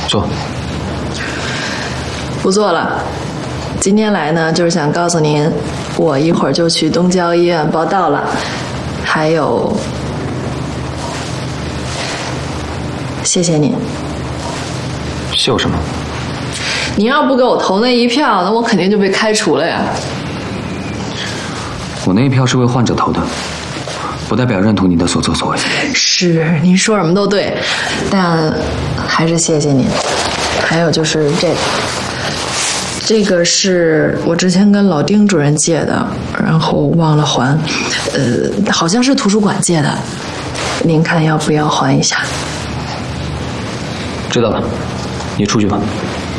坐。 不做了。今天来呢，就是想告诉您，我一会儿就去东郊医院报到了。还有，谢谢您。 秀什么？ 你要不给我投那一票，那我肯定就被开除了呀。 我那一票是为患者投的，不代表认同你的所作所为。 是，您说什么都对，但还是谢谢您。还有就是这个是我之前跟老丁主任借的，然后忘了还，好像是图书馆借的，您看要不要还一下？ 知道了，你出去吧。